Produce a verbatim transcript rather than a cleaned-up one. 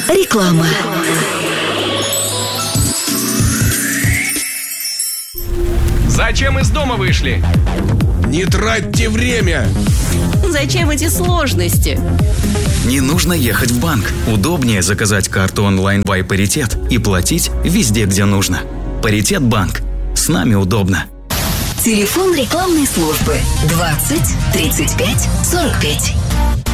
Реклама. Зачем из дома вышли? Не тратьте время! Зачем эти сложности? Не нужно ехать в банк. Удобнее заказать карту онлайн Buy Паритет и платить везде, где нужно. Паритет банк. С нами удобно. Телефон рекламной службы двадцать тридцать пять сорок пять.